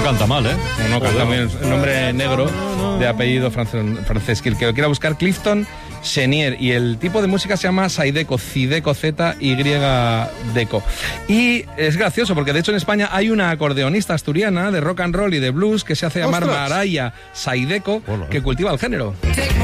canta mal, ¿eh? No canta bien, el nombre negro de apellido francés. Que el que lo quiera buscar, Clifton Chenier, y el tipo de música se llama Zydeco, Zydeco, Z-Y-Deco. Y es gracioso porque de hecho en España hay una acordeonista asturiana de rock and roll y de blues que se hace llamar Maraya Zydeco, que cultiva el género.